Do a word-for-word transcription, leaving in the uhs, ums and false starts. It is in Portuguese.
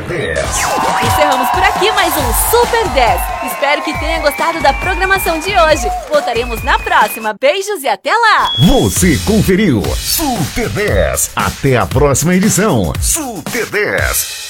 dez. Encerramos por aqui mais um Super dez. Espero que tenha gostado da programação de hoje. Voltaremos na próxima. Beijos e até lá! Você conferiu Super dez. Até a próxima edição. Super dez.